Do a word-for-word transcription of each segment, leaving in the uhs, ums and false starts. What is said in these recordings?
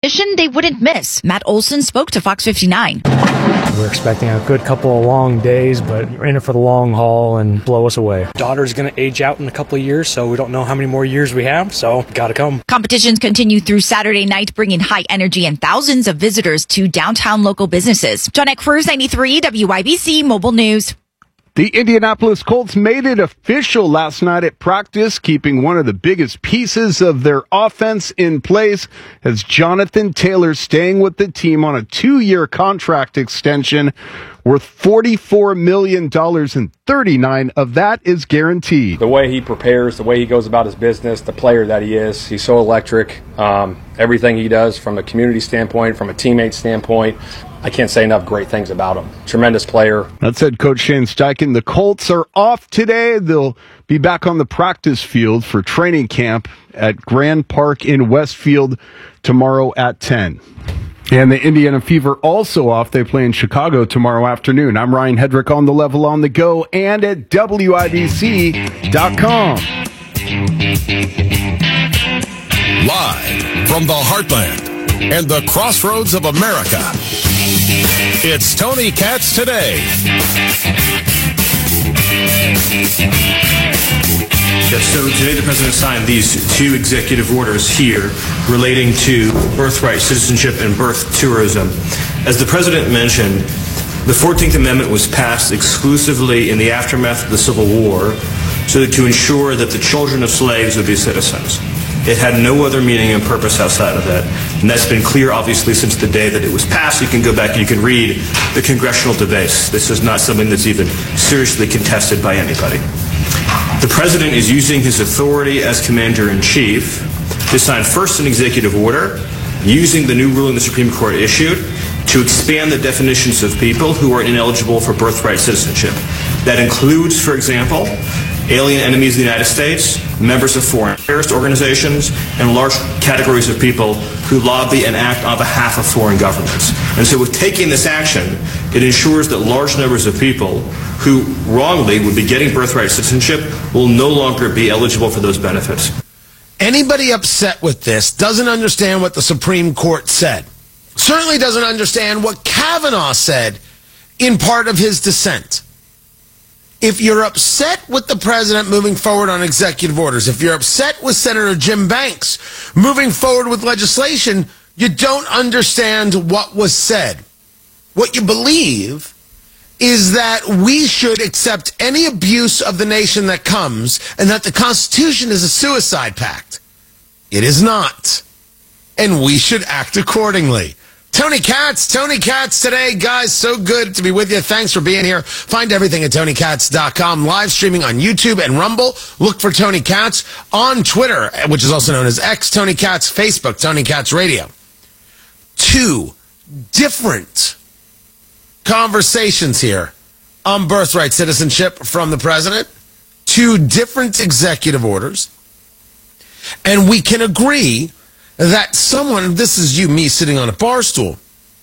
competition they wouldn't miss. Matt Olson spoke to Fox fifty-nine. We're expecting a good couple of long days, but we're in it for the long haul and blow us away. Daughter's going to age out in a couple of years, so we don't know how many more years we have, so gotta come. Competitions continue through Saturday night, bringing high energy and thousands of visitors to downtown local businesses. Janet Cruz, ninety-three W I B C Mobile News. The Indianapolis Colts made it official last night at practice, keeping one of the biggest pieces of their offense in place as Jonathan Taylor staying with the team on a two-year contract extension worth forty-four million dollars, and thirty-nine of that is guaranteed. The way he prepares, the way he goes about his business, the player that he is, he's so electric. Um, everything he does from a community standpoint, from a teammate standpoint, I can't say enough great things about him. Tremendous player. That's head coach Shane Steichen. The Colts are off today. They'll be back on the practice field for training camp at Grand Park in Westfield tomorrow at ten. And the Indiana Fever also off. They play in Chicago tomorrow afternoon. I'm Ryan Hedrick on The Level on the Go and at W I B C dot com. Live from the heartland and the crossroads of America, it's Tony Katz Today. Yes, so today the President signed these two executive orders here relating to birthright citizenship and birth tourism. As the President mentioned, the fourteenth Amendment was passed exclusively in the aftermath of the Civil War so that to ensure that the children of slaves would be citizens. It had no other meaning and purpose outside of that. And that's been clear, obviously, since the day that it was passed. You can go back and you can read the congressional debates. This is not something that's even seriously contested by anybody. The President is using his authority as Commander-in-Chief to sign first an executive order using the new ruling the Supreme Court issued to expand the definitions of people who are ineligible for birthright citizenship. That includes, for example, alien enemies of the United States, members of foreign terrorist organizations, and large categories of people who lobby and act on behalf of foreign governments. And so with taking this action, it ensures that large numbers of people who wrongly would be getting birthright citizenship will no longer be eligible for those benefits. Anybody upset with this doesn't understand what the Supreme Court said. Certainly doesn't understand what Kavanaugh said in part of his dissent. If you're upset with the president moving forward on executive orders, if you're upset with Senator Jim Banks moving forward with legislation, you don't understand what was said. What you believe is that we should accept any abuse of the nation that comes and that the Constitution is a suicide pact. It is not. And we should act accordingly. Tony Katz, Tony Katz today. Guys, so good to be with you. Thanks for being here. Find everything at Tony Katz dot com. Live streaming on YouTube and Rumble. Look for Tony Katz on Twitter, which is also known as X, Tony Katz, Facebook, Tony Katz Radio. Two different conversations here on birthright citizenship from the president. Two different executive orders. And we can agree that someone, this is you, me, sitting on a bar stool.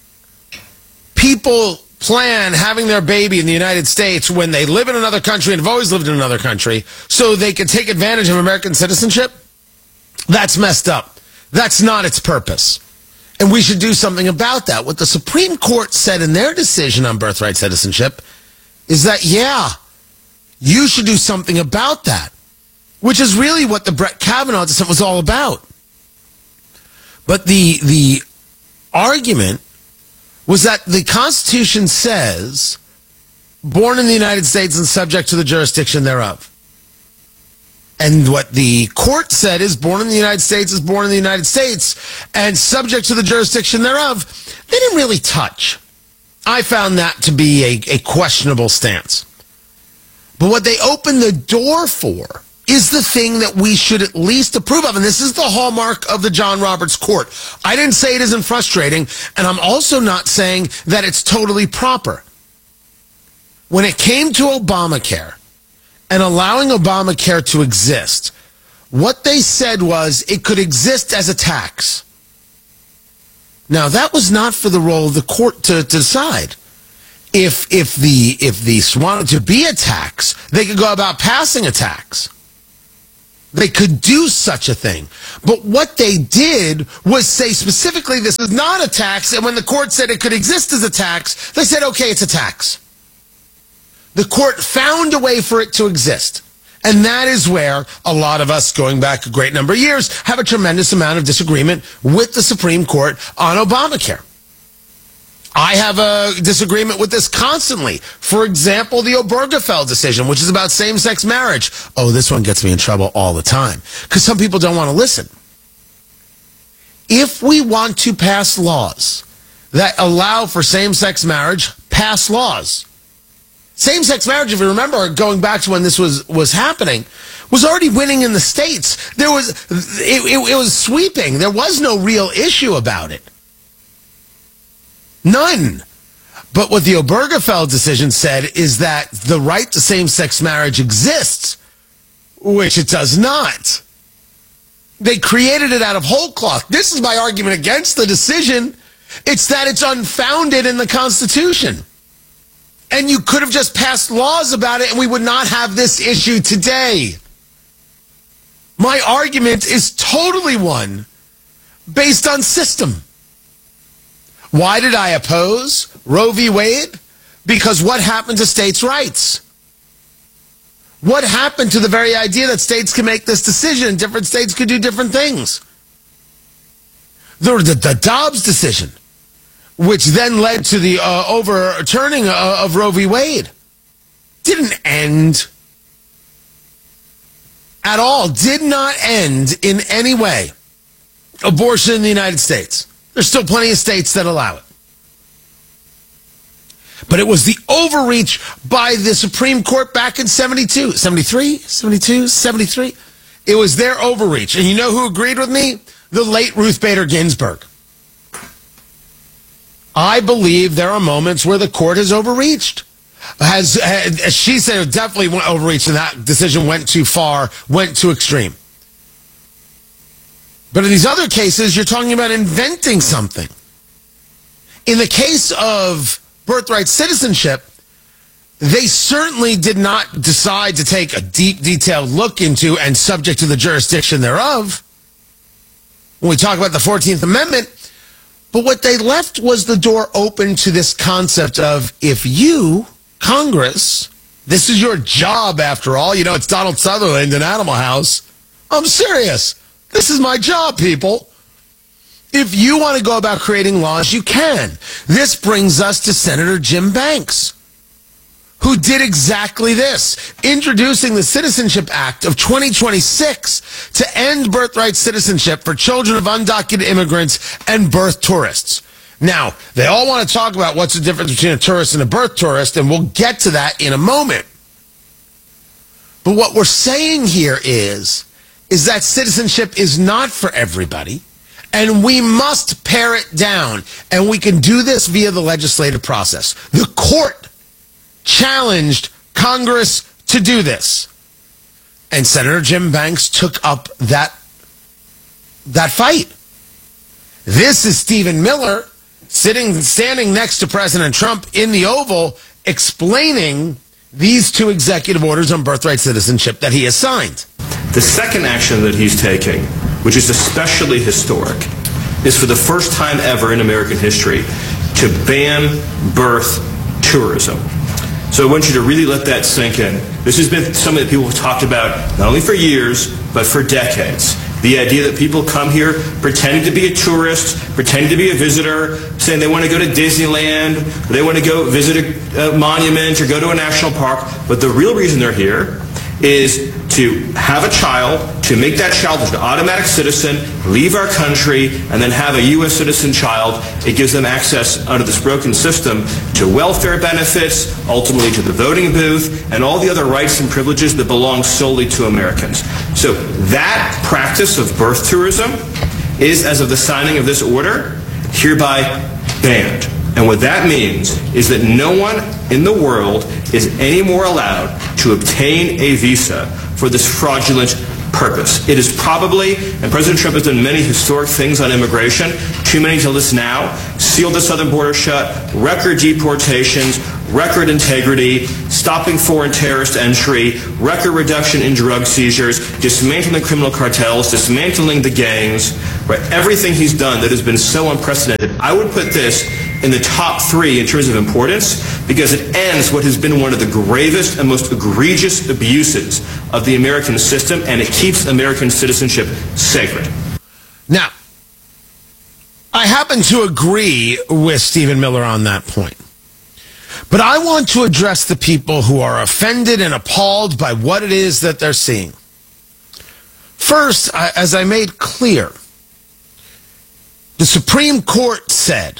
People plan having their baby in the United States when they live in another country and have always lived in another country so they can take advantage of American citizenship. That's messed up. That's not its purpose. And we should do something about that. What the Supreme Court said in their decision on birthright citizenship is that, yeah, you should do something about that, which is really what the Brett Kavanaugh dissent was all about. But the the argument was that the Constitution says, born in the United States and subject to the jurisdiction thereof. And what the court said is, born in the United States is born in the United States and subject to the jurisdiction thereof. They didn't really touch. I found that to be a, a questionable stance. But what they opened the door for is the thing that we should at least approve of. And this is the hallmark of the John Roberts court. I didn't say it isn't frustrating, and I'm also not saying that it's totally proper. When it came to Obamacare and allowing Obamacare to exist, what they said was it could exist as a tax. Now, that was not for the role of the court to, to decide. If, if the, if the wanted to be a tax, they could go about passing a tax. they could do such a thing. But what they did was say specifically this is not a tax, and when the court said it could exist as a tax, they said, okay, it's a tax. The court found a way for it to exist. And that is where a lot of us, going back a great number of years, have a tremendous amount of disagreement with the Supreme Court on Obamacare. I have a disagreement with this constantly. For example, the Obergefell decision, which is about same-sex marriage. Oh, this one gets me in trouble all the time because some people don't want to listen. If we want to pass laws that allow for same-sex marriage, pass laws. Same-sex marriage, if you remember, going back to when this was, was happening, was already winning in the states. There was it, it, it was sweeping. There was no real issue about it. None. But what the Obergefell decision said is that the right to same-sex marriage exists, which it does not. They created it out of whole cloth. This is my argument against the decision. It's that it's unfounded in the Constitution. And you could have just passed laws about it and we would not have this issue today. My argument is totally one based on system. Why did I oppose Roe v. Wade? Because what happened to states' rights? What happened to the very idea that states can make this decision? Different states could do different things. The, the, the Dobbs decision, which then led to the uh, overturning uh, of Roe v. Wade, didn't end at all, did not end in any way abortion in the United States. There's still plenty of states that allow it. But it was the overreach by the Supreme Court back in seventy-two, seventy-three, seventy-two, seventy-three. It was their overreach. And you know who agreed with me? The late Ruth Bader Ginsburg. I believe there are moments where the court has overreached. Has, as she said, it definitely went overreached, and that decision went too far, went too extreme. But in these other cases, you're talking about inventing something. In the case of birthright citizenship, they certainly did not decide to take a deep, detailed look into and subject to the jurisdiction thereof. When we talk about the fourteenth Amendment, but what they left was the door open to this concept of if you, Congress, this is your job after all, you know, it's Donald Sutherland in Animal House. I'm serious. This is my job, people. If you want to go about creating laws, you can. This brings us to Senator Jim Banks, who did exactly this, introducing the Citizenship Act of twenty twenty-six to end birthright citizenship for children of undocumented immigrants and birth tourists. Now, they all want to talk about what's the difference between a tourist and a birth tourist, and we'll get to that in a moment. But what we're saying here is, is that citizenship is not for everybody, and we must pare it down, and we can do this via the legislative process. The court challenged Congress to do this, and Senator Jim Banks took up that, that fight. This is Stephen Miller sitting, standing next to President Trump in the Oval, explaining these two executive orders on birthright citizenship that he has signed. The second action that he's taking, which is especially historic, is for the first time ever in American history to ban birth tourism. So I want you to really let that sink in. This has been something that people have talked about not only for years, but for decades. The idea that people come here pretending to be a tourist, pretending to be a visitor, saying they want to go to Disneyland, or they want to go visit a, a monument or go to a national park, but the real reason they're here is to have a child, to make that child an automatic citizen, leave our country, and then have a U S citizen child. It gives them access under this broken system to welfare benefits, ultimately to the voting booth, and all the other rights and privileges that belong solely to Americans. So that practice of birth tourism is, as of the signing of this order, hereby banned. And what that means is that no one in the world is any more allowed to obtain a visa for this fraudulent purpose. It is probably, and President Trump has done many historic things on immigration, too many to list now, sealed the southern border shut, record deportations, record integrity, stopping foreign terrorist entry, record reduction in drug seizures, dismantling criminal cartels, dismantling the gangs, right? Everything he's done that has been so unprecedented. I would put this in the top three in terms of importance because it ends what has been one of the gravest and most egregious abuses of the American system, and it keeps American citizenship sacred. Now, I happen to agree with Stephen Miller on that point. But I want to address the people who are offended and appalled by what it is that they're seeing. First, as I made clear, the Supreme Court said,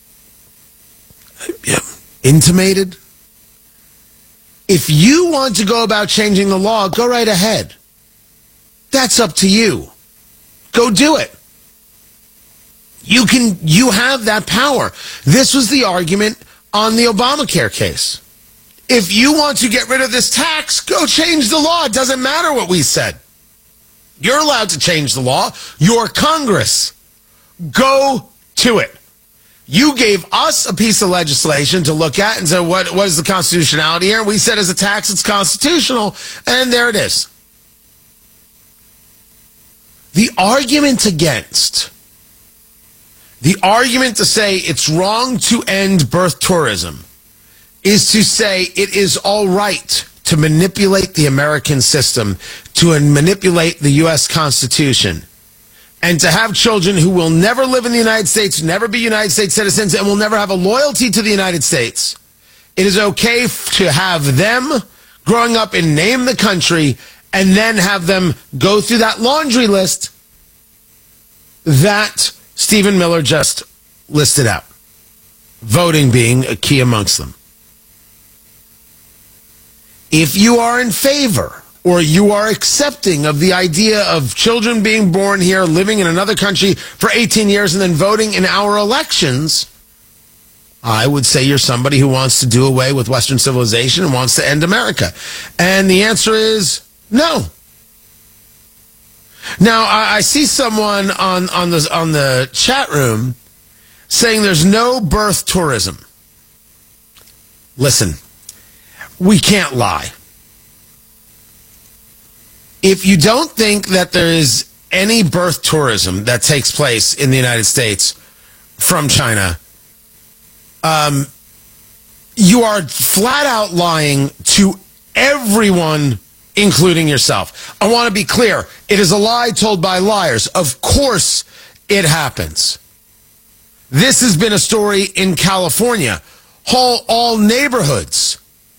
intimated, if you want to go about changing the law, go right ahead. That's up to you. Go do it. You can, you have that power. This was the argument on the Obamacare case. If you want to get rid of this tax, go change the law. It doesn't matter what we said. You're allowed to change the law. You're Congress. Go to it. You gave us a piece of legislation to look at and say, what, what is the constitutionality here? We said as a tax, it's constitutional. And there it is. The argument against, the argument to say it's wrong to end birth tourism is to say it is all right to manipulate the American system, to manipulate the U S Constitution, and to have children who will never live in the United States, never be United States citizens, and will never have a loyalty to the United States. It is okay to have them growing up and name the country and then have them go through that laundry list that Stephen Miller just listed out. Voting being a key amongst them. If you are in favor or you are accepting of the idea of children being born here, living in another country for eighteen years and then voting in our elections, I would say you're somebody who wants to do away with Western civilization and wants to end America. And the answer is no. Now, I, I see someone on, on, the, on the chat room saying there's no birth tourism. Listen, we can't lie. If you don't think that there is any birth tourism that takes place in the United States from China, um, you are flat out lying to everyone, including yourself. I want to be clear. It is a lie told by liars. Of course it happens. This has been a story in California. Whole, all neighborhoods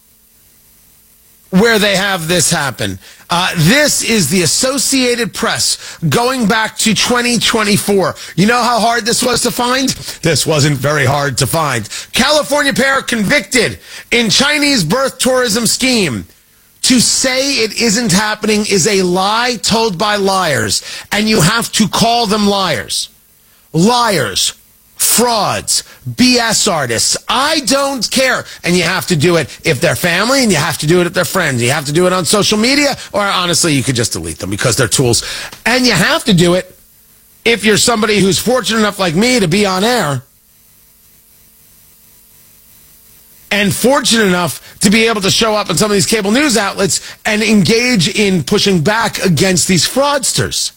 where they have this happen. Uh, this is the Associated Press going back to twenty twenty-four. You know how hard this was to find? This wasn't very hard to find. California pair convicted in Chinese birth tourism scheme. To say it isn't happening is a lie told by liars, and you have to call them liars. Liars, frauds, B S artists. I don't care. And you have to do it if they're family, and you have to do it if they're friends. You have to do it on social media, or honestly, you could just delete them because they're tools. And you have to do it if you're somebody who's fortunate enough like me to be on air and fortunate enough to be able to show up in some of these cable news outlets and engage in pushing back against these fraudsters.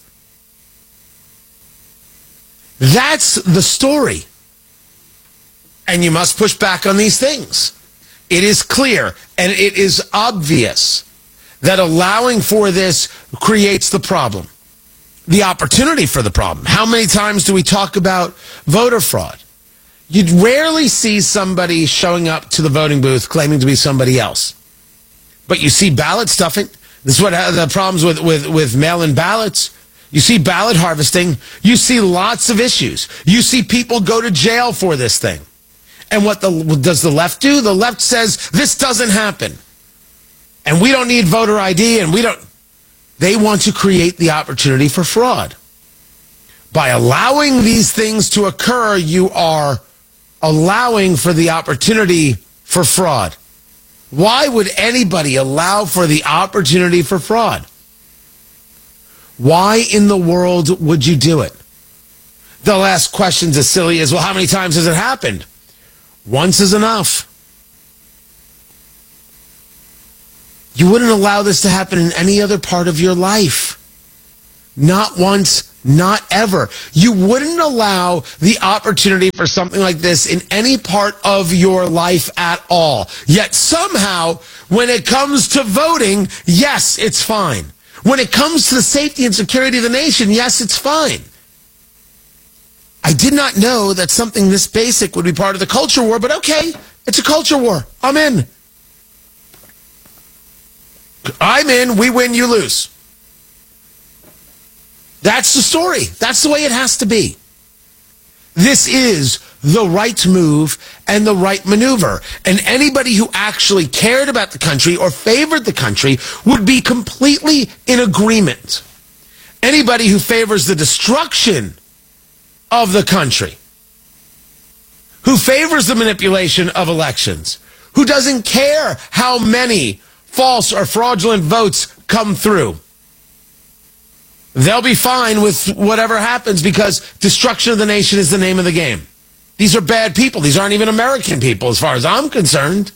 That's the story. And you must push back on these things. It is clear and it is obvious that allowing for this creates the problem. The opportunity for the problem. How many times do we talk about voter fraud? You'd rarely see somebody showing up to the voting booth claiming to be somebody else. But you see ballot stuffing. This is what the problems with, with, with mail-in ballots. You see ballot harvesting. You see lots of issues. You see people go to jail for this thing. And what, the, what does the left do? The left says, this doesn't happen. And we don't need voter I D, and we don't... They want to create the opportunity for fraud. By allowing these things to occur, you are allowing for the opportunity for fraud. Why would anybody allow for the opportunity for fraud? Why in the world would you do it? they'll ask questions as silly as, well, how many times has it happened? Once is enough. You wouldn't allow this to happen in any other part of your life. Not once, not ever. You wouldn't allow the opportunity for something like this in any part of your life at all. Yet somehow, when it comes to voting, yes, it's fine. When it comes to the safety and security of the nation, yes, it's fine. I did not know that something this basic would be part of the culture war, but okay, it's a culture war. I'm in. I'm in. We win, you lose. That's the story. That's the way it has to be. This is the right move and the right maneuver. And anybody who actually cared about the country or favored the country would be completely in agreement. Anybody who favors the destruction of the country, who favors the manipulation of elections, who doesn't care how many false or fraudulent votes come through, they'll be fine with whatever happens because destruction of the nation is the name of the game. These are bad people. These aren't even American people as far as I'm concerned.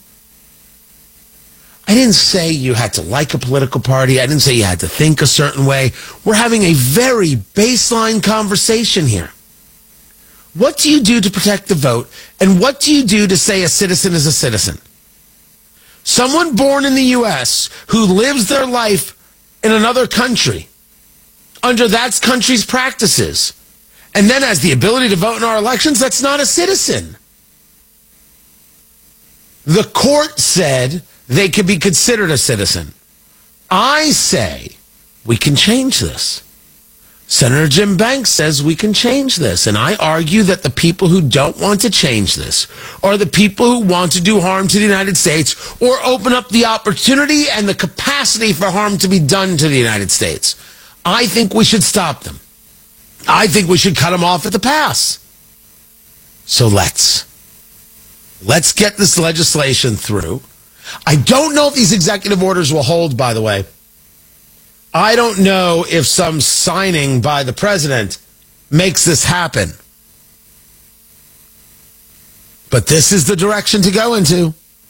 I didn't say you had to like a political party. I didn't say you had to think a certain way. We're having a very baseline conversation here. What do you do to protect the vote? And what do you do to say a citizen is a citizen? Someone born in the U S who lives their life in another country under that country's practices and then has the ability to vote in our elections, that's not a citizen. The court said they could be considered a citizen. I say we can change this. Senator Jim Banks says we can change this. And I argue that the people who don't want to change this are the people who want to do harm to the United States or open up the opportunity and the capacity for harm to be done to the United States. I think we should stop them. I think we should cut them off at the pass. So let's. Let's get this legislation through. I don't know if these executive orders will hold, by the way. I don't know if some signing by the president makes this happen. But this is the direction to go into.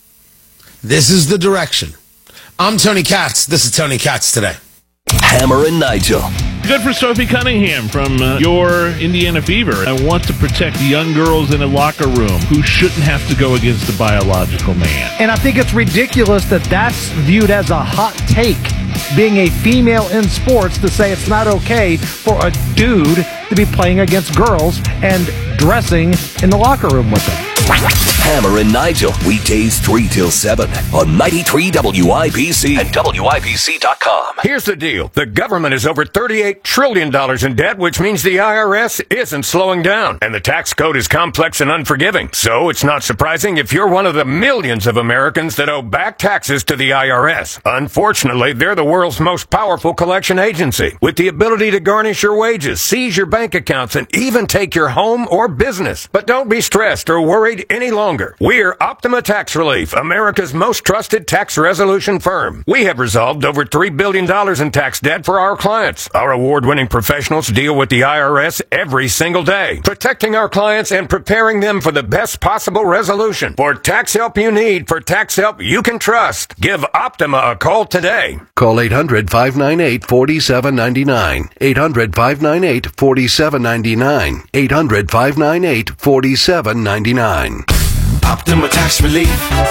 This is the direction. I'm Tony Katz. This is Tony Katz Today. Hammer and Nigel. Good for Sophie Cunningham from uh, your Indiana Fever. I want to protect young girls in a locker room who shouldn't have to go against a biological man. And I think it's ridiculous that that's viewed as a hot take, being a female in sports, to say it's not okay for a dude to be playing against girls and dressing in the locker room with them. Hammer and Nigel, weekdays three till seven on ninety-three W I B C and W I B C dot com. Here's the deal. The government is over thirty-eight trillion dollars in debt, which means the I R S isn't slowing down. And the tax code is complex and unforgiving. So it's not surprising if you're one of the millions of Americans that owe back taxes to the I R S. Unfortunately, they're the world's most powerful collection agency, with the ability to garnish your wages, seize your bank accounts, and even take your home or business. But don't be stressed or worried any longer. We're Optima Tax Relief, America's most trusted tax resolution firm. We have resolved over three billion dollars in tax debt for our clients. Our award-winning professionals deal with the I R S every single day, protecting our clients and preparing them for the best possible resolution. For tax help you need, for tax help you can trust, give Optima a call today. Call eight hundred, five nine eight, four seven nine nine. eight hundred, five nine eight, four seven nine nine. eight hundred, five nine eight, four seven nine nine. Optima Tax Relief.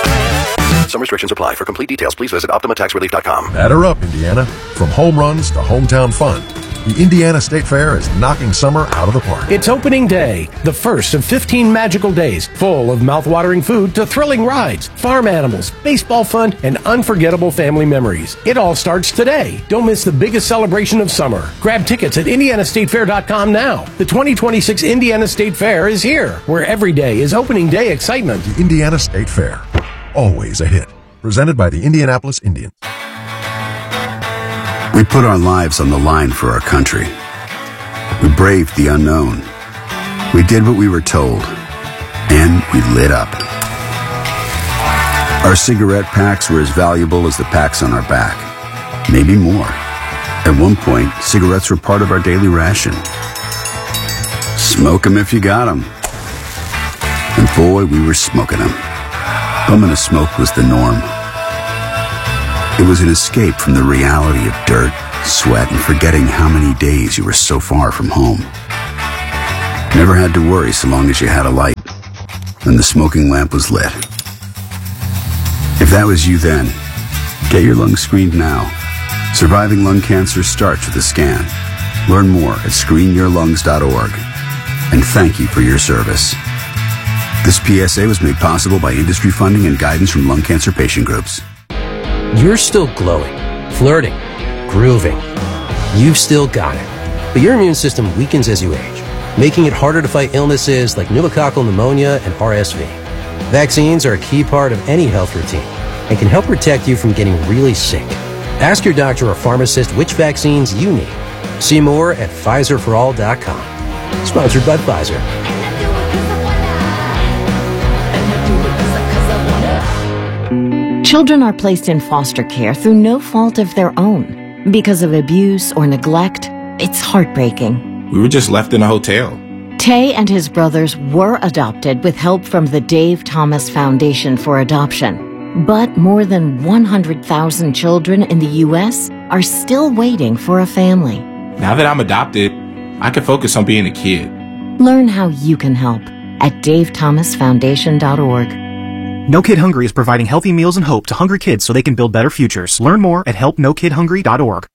Some restrictions apply. For complete details, please visit Optima Tax Relief dot com. Batter up, Indiana. From home runs to hometown fun, the Indiana State Fair is knocking summer out of the park. It's opening day, the first of fifteen magical days, full of mouth-watering food to thrilling rides, farm animals, baseball fun, and unforgettable family memories. It all starts today. Don't miss the biggest celebration of summer. Grab tickets at Indiana State Fair dot com now. The twenty twenty-six Indiana State Fair is here, where every day is opening day excitement. The Indiana State Fair, always a hit. Presented by the Indianapolis Indians. We put our lives on the line for our country. We braved the unknown. We did what we were told. And we lit up. Our cigarette packs were as valuable as the packs on our back. Maybe more. At one point, cigarettes were part of our daily ration. Smoke 'em if you got 'em. And boy, we were smoking 'em. Bumming a smoke was the norm. It was an escape from the reality of dirt, sweat, and forgetting how many days you were so far from home. Never had to worry so long as you had a light and the smoking lamp was lit. If that was you then, get your lungs screened now. Surviving lung cancer starts with a scan. Learn more at screen your lungs dot org. And thank you for your service. This P S A was made possible by industry funding and guidance from lung cancer patient groups. You're still glowing, flirting, grooving. You've still got it. But your immune system weakens as you age, making it harder to fight illnesses like pneumococcal pneumonia and R S V. Vaccines are a key part of any health routine and can help protect you from getting really sick. Ask your doctor or pharmacist which vaccines you need. See more at Pfizer for all dot com. Sponsored by Pfizer. Children are placed in foster care through no fault of their own. Because of abuse or neglect, it's heartbreaking. We were just left in a hotel. Tay and his brothers were adopted with help from the Dave Thomas Foundation for Adoption. But more than one hundred thousand children in the U S are still waiting for a family. Now that I'm adopted, I can focus on being a kid. Learn how you can help at dave thomas foundation dot org. No Kid Hungry is providing healthy meals and hope to hungry kids so they can build better futures. Learn more at help no kid hungry dot org.